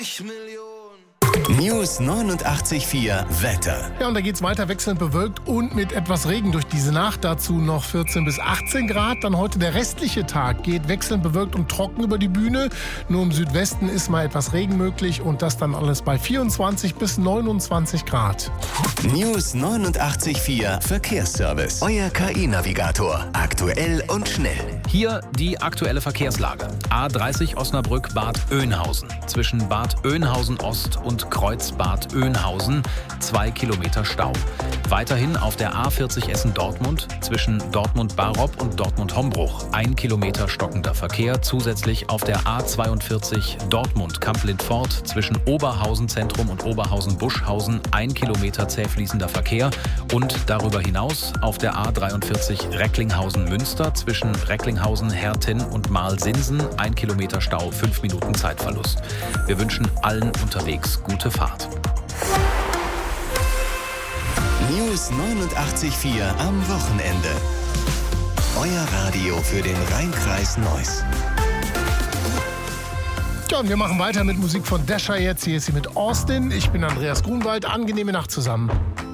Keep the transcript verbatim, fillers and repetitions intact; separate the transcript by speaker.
Speaker 1: News neunundachtzig Komma vier Wetter.
Speaker 2: Ja, und da geht's weiter wechselnd bewölkt und mit etwas Regen durch diese Nacht. Dazu noch vierzehn bis achtzehn Grad. Dann heute der restliche Tag geht wechselnd bewölkt und trocken über die Bühne. Nur im Südwesten ist mal etwas Regen möglich und das dann alles bei vierundzwanzig bis neunundzwanzig Grad.
Speaker 1: News neunundachtzig Komma vier Verkehrsservice. Euer K I-Navigator. Aktuell und schnell.
Speaker 3: Hier die aktuelle Verkehrslage. A dreißig Osnabrück-Bad Oeynhausen. Zwischen Bad Oeynhausen Ost und Kreuz-Bad Oeynhausen zwei Kilometer Stau. Weiterhin auf der A vierzig Essen-Dortmund zwischen Dortmund-Barob und Dortmund-Hombruch ein Kilometer stockender Verkehr. Zusätzlich auf der A zweiundvierzig Dortmund-Kamp-Lindfort zwischen Oberhausen-Zentrum und Oberhausen-Buschhausen ein Kilometer zäh fließender Verkehr. Und darüber hinaus auf der A dreiundvierzig Recklinghausen-Münster zwischen Recklinghausen, Herten und Marl-Sinsen ein Kilometer Stau, fünf Minuten Zeitverlust. Wir wünschen allen unterwegs gute Fahrt.
Speaker 1: News neunundachtzig Komma vier am Wochenende. Euer Radio für den Rhein-Kreis Neuss.
Speaker 2: Ja, und wir machen weiter mit Musik von Dasher jetzt. Hier ist sie mit Austin. Ich bin Andreas Grunwald. Angenehme Nacht zusammen.